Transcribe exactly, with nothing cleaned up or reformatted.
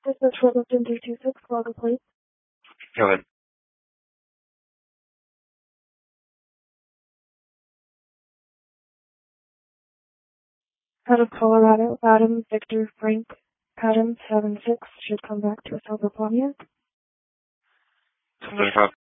This is Fullerton three two six, Florida, please. Go ahead. Out of Colorado, Adam Victor Frank Adam seven six should come back to Silver Pontiac. seven five